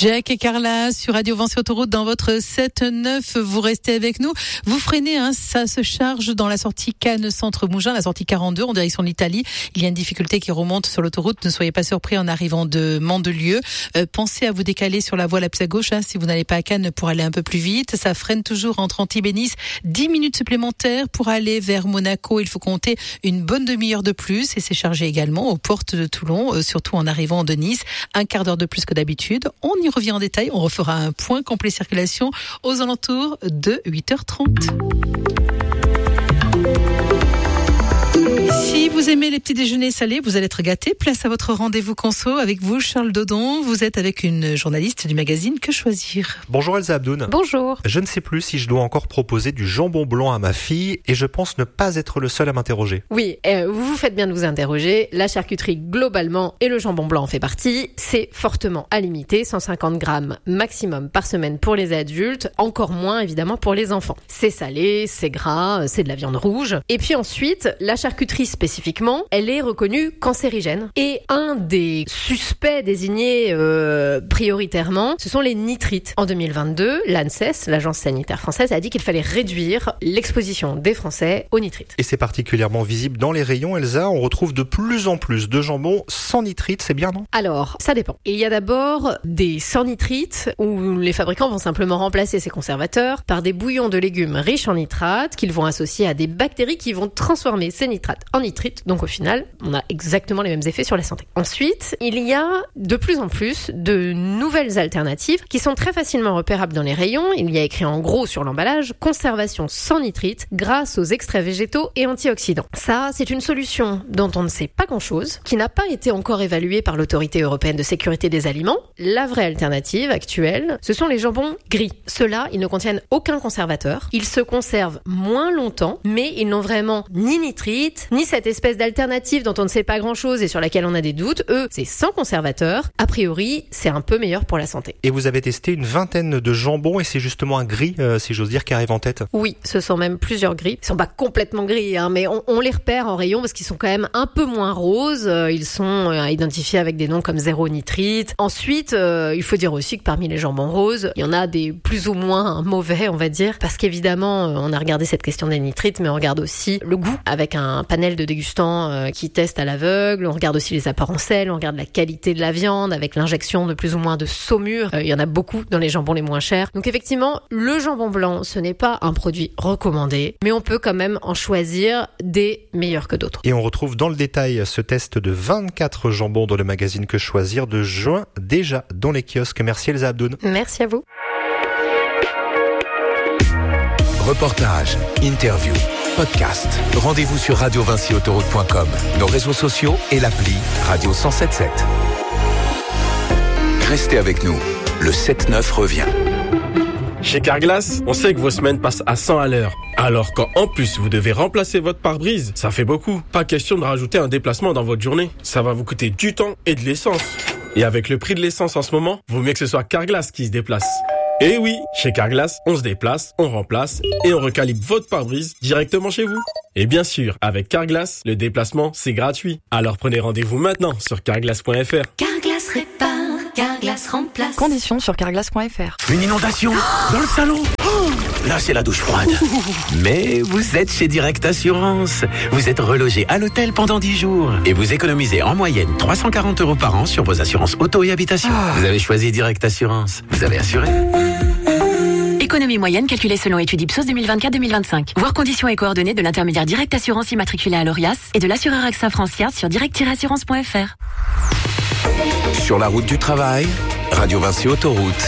Jack et Carla sur Radio Vinci Autoroute dans votre 7-9. Vous restez avec nous. Vous freinez, ça se charge dans la sortie Cannes Centre Mougins, la sortie 42 en direction de l'Italie. Il y a une difficulté qui remonte sur l'autoroute. Ne soyez pas surpris en arrivant de Mandelieu. Pensez à vous décaler sur la voie la plus à gauche si vous n'allez pas à Cannes pour aller un peu plus vite. Ça freine toujours entre Antibes et Nice. 10 minutes supplémentaires pour aller vers Monaco. Il faut compter une bonne demi-heure de plus et c'est chargé également aux portes de Toulon, surtout en arrivant de Nice. Un quart d'heure de plus que d'habitude. On y revient en détail. On refera un point complet circulation aux alentours de 8h30. Si vous aimez les petits déjeuners salés, vous allez être gâtés. Place à votre rendez-vous conso avec vous, Charles Dodon. Vous êtes avec une journaliste du magazine Que Choisir. Bonjour Elsa Abdoun. Bonjour. Je ne sais plus si je dois encore proposer du jambon blanc à ma fille et je pense ne pas être le seul à m'interroger. Oui, vous faites bien de vous interroger. La charcuterie globalement et le jambon blanc en fait partie. C'est fortement à limiter, 150 grammes maximum par semaine pour les adultes, encore moins évidemment pour les enfants. C'est salé, c'est gras, c'est de la viande rouge. Et puis ensuite, la charcuterie spécifiquement, elle est reconnue cancérigène. Et un des suspects désignés prioritairement, ce sont les nitrites. En 2022, l'ANSES, l'Agence sanitaire française, a dit qu'il fallait réduire l'exposition des Français aux nitrites. Et c'est particulièrement visible dans les rayons, Elsa. On retrouve de plus en plus de jambon sans nitrites, c'est bien, non ? Alors, ça dépend. Il y a d'abord des sans nitrites où les fabricants vont simplement remplacer ces conservateurs par des bouillons de légumes riches en nitrates qu'ils vont associer à des bactéries qui vont transformer ces nitrates en nitrites. Donc au final, on a exactement les mêmes effets sur la santé. Ensuite, il y a de plus en plus de nouvelles alternatives qui sont très facilement repérables dans les rayons. Il y a écrit en gros sur l'emballage « Conservation sans nitrites grâce aux extraits végétaux et antioxydants ». Ça, c'est une solution dont on ne sait pas grand-chose, qui n'a pas été encore évaluée par l'Autorité européenne de sécurité des aliments. La vraie alternative actuelle, ce sont les jambons gris. Ceux-là, ils ne contiennent aucun conservateur. Ils se conservent moins longtemps, mais ils n'ont vraiment ni nitrites, ni cette espèce d'alternative dont on ne sait pas grand-chose et sur laquelle on a des doutes. Eux, c'est sans conservateur. A priori, c'est un peu meilleur pour la santé. Et vous avez testé une vingtaine de jambons et c'est justement un gris, si j'ose dire, qui arrive en tête. Oui, ce sont même plusieurs gris. Ils sont pas complètement gris, mais on les repère en rayon parce qu'ils sont quand même un peu moins roses. Ils sont identifiés avec des noms comme zéro nitrite. Ensuite, il faut dire aussi que parmi les jambons roses, il y en a des plus ou moins mauvais, on va dire, parce qu'évidemment, on a regardé cette question des nitrites, mais on regarde aussi le goût avec un panel de dégustants qui testent à l'aveugle. On regarde aussi les apports en sel, on regarde la qualité de la viande avec l'injection de plus ou moins de saumure. Il y en a beaucoup dans les jambons les moins chers. Donc effectivement, le jambon blanc, ce n'est pas un produit recommandé, mais on peut quand même en choisir des meilleurs que d'autres. Et on retrouve dans le détail ce test de 24 jambons dans le magazine Que Choisir de juin, déjà dans les kiosques. Merci Elsa Abdoun. Merci à vous. Reportage, interview, podcast. Rendez-vous sur radiovinciautoroute.com, nos réseaux sociaux et l'appli Radio 107.7. Restez avec nous, le 7-9 revient. Chez Carglass, on sait que vos semaines passent à 100 à l'heure. Alors quand en plus vous devez remplacer votre pare-brise, ça fait beaucoup. Pas question de rajouter un déplacement dans votre journée. Ça va vous coûter du temps et de l'essence. Et avec le prix de l'essence en ce moment, vaut mieux que ce soit Carglass qui se déplace. Et oui, chez Carglass, on se déplace, on remplace et on recalibre votre pare-brise directement chez vous. Et bien sûr, avec Carglass, le déplacement, c'est gratuit. Alors prenez rendez-vous maintenant sur carglass.fr. Carglass répare, Carglass remplace. Conditions sur carglass.fr. Une inondation dans le salon. Là, c'est la douche froide. Mais vous êtes chez Direct Assurance. Vous êtes relogé à l'hôtel pendant 10 jours. Et vous économisez en moyenne 340 € par an sur vos assurances auto et habitation. Vous avez choisi Direct Assurance. Vous avez assuré. Économie moyenne calculée selon étude Ipsos 2024-2025. Voir conditions et coordonnées de l'intermédiaire Direct Assurance immatriculé à l'ORIAS et de l'assureur AXA Francia sur direct-assurance.fr. Sur la route du travail, Radio Vinci Autoroute.